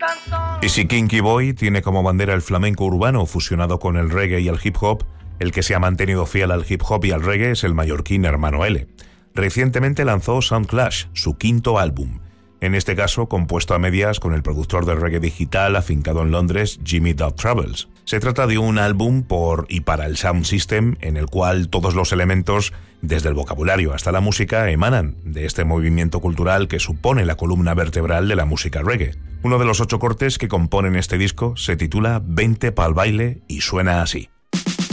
Y si Kinky Boy tiene como bandera el flamenco urbano fusionado con el reggae y el hip hop, el que se ha mantenido fiel al hip hop y al reggae es el mallorquín Hermano L. Recientemente lanzó Sound Clash, su quinto álbum, en este caso compuesto a medias con el productor de reggae digital afincado en Londres, Jimmy Dub Travels. Se trata de un álbum por y para el Sound System en el cual todos los elementos, desde el vocabulario hasta la música, emanan de este movimiento cultural que supone la columna vertebral de la música reggae. Uno de los 8 cortes que componen este disco se titula 20 pa'l baile y suena así.